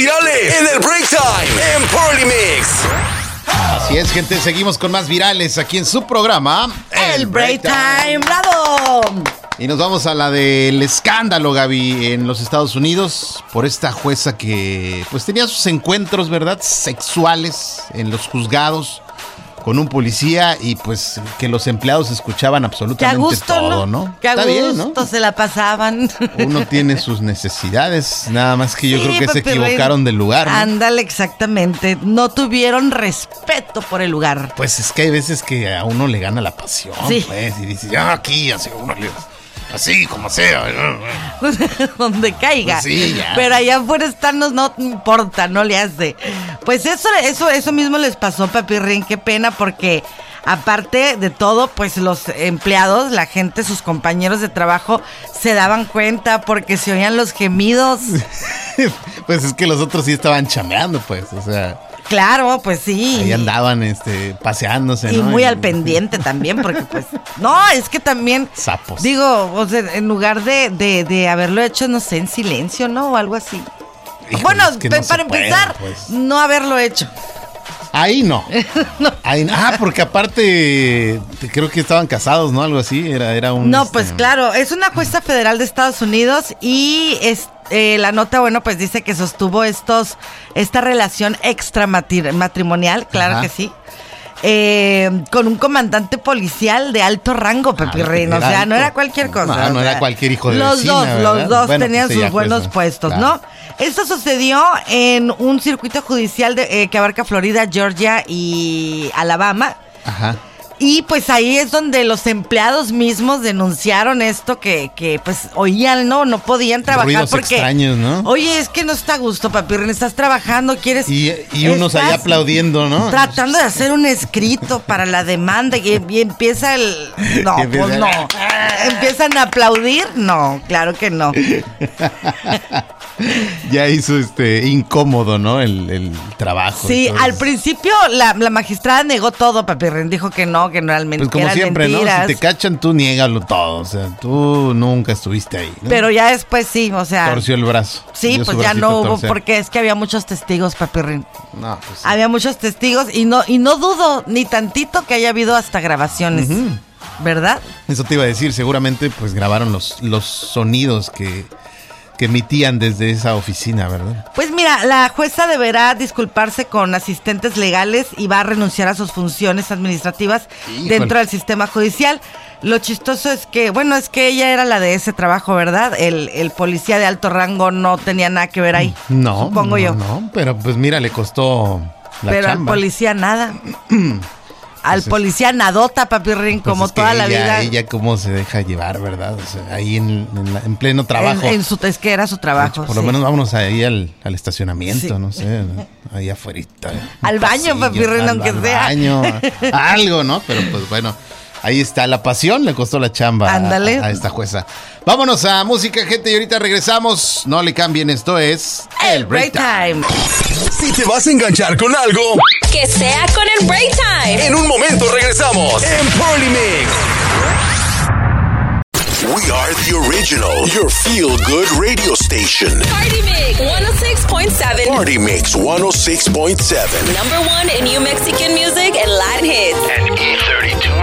virales en el Break Time en Party Mix. Así es, gente, seguimos con más virales aquí en su programa El Break Time. ¡Bravo! Y nos vamos a la del escándalo, Gaby, en los Estados Unidos, por esta jueza que pues tenía sus encuentros, ¿verdad?, sexuales en los juzgados con un policía y pues que los empleados escuchaban absolutamente gusto, todo, ¿no? Que a Está bien, ¿no? gusto se la pasaban. Uno tiene sus necesidades, nada más que yo creo que se Pepe equivocaron del lugar, ¿no? Ándale, exactamente. No tuvieron respeto por el lugar. Pues es que hay veces que a uno le gana la pasión, Sí. pues, y dice, ya aquí, así uno le... Así como sea. Donde caiga. Pues sí, ya. Pero allá afuera estarnos no importa, no le hace. Pues eso mismo les pasó, Papirrín. Qué pena, porque aparte de todo, pues los empleados, la gente, sus compañeros de trabajo se daban cuenta porque se oían los gemidos. Pues es que los otros sí estaban chameando, pues, o sea... Claro, pues sí. Ahí andaban paseándose, y ¿no? muy al pendiente también, porque pues... No, es que también... Sapos. Digo, o sea, en lugar de haberlo hecho, no sé, en silencio, ¿no? O algo así. Híjole, Bueno, es que no para se puede, empezar, pues. no haberlo hecho. Ahí no. Ahí, porque aparte creo que estaban casados, ¿no? Algo así, era un... No, pues claro, es una jueza federal de Estados Unidos y la nota, bueno, pues dice que sostuvo esta relación extramatrimonial, claro. Ajá. Que sí, con un comandante policial de alto rango, Pepirrín, o sea, no era cualquier cosa. No era cualquier hijo de los vecina, ¿verdad? Los dos Bueno, tenían pues sus ella, buenos pues, puestos, claro. ¿no? Esto sucedió en un circuito judicial que abarca Florida, Georgia y Alabama. Ajá. Y pues ahí es donde los empleados mismos denunciaron esto que pues oían, no podían trabajar Ruidos porque extraños, ¿no? Oye, es que no está a gusto, Papirrín, estás trabajando, quieres... Y unos ahí estás aplaudiendo, ¿no? Tratando de hacer un escrito para la demanda y empieza el... No, Y empieza pues no. ¿Empiezan a aplaudir? No, claro que no. Ya hizo incómodo, ¿no? El trabajo. Sí, Entonces, al principio la magistrada negó todo, Papirrín, dijo que realmente pues como eran siempre, mentiras. ¿no? Si te cachan, tú niégalo todo. O sea, tú nunca estuviste ahí, ¿no? Pero ya después sí, o sea... Torció el brazo. Sí, Dio pues su ya bracito no a hubo, torcer. porque es que había muchos testigos, Papirrín. No, pues sí. Había muchos testigos y no dudo ni tantito que haya habido hasta grabaciones, ¿verdad? Eso te iba a decir, seguramente pues grabaron los sonidos que emitían desde esa oficina, ¿verdad? Pues mira, la jueza deberá disculparse con asistentes legales y va a renunciar a sus funciones administrativas dentro del sistema judicial. Lo chistoso es que, bueno, es que ella era la de ese trabajo, ¿verdad? El policía de alto rango no tenía nada que ver ahí. No, supongo yo. No, pero pues mira, le costó la Pero chamba. al policía nada. Al Pues policía nadota, Papirrín, Pues como es que toda la vida. Ella cómo se deja llevar, ¿verdad? O sea, ahí en pleno trabajo. Es que era su trabajo. Por lo sí. menos vámonos ahí al estacionamiento, Sí. no sé, ¿no? Ahí afuerita. Al baño, Papirrín, aunque sea. Baño, algo, ¿no? Pero pues bueno, ahí está, la pasión le costó la chamba Ándale. a esta jueza. Vámonos a música, gente, y ahorita regresamos. No le cambien, esto es El Break Time. Si te vas a enganchar con algo, Que sea con el Break Time. en un momento regresamos en Party Mix. We are the original, your feel-good radio station. Party Mix 106.7. Party Mix 106.7. Number one in New Mexican music and Latin hits. And E32.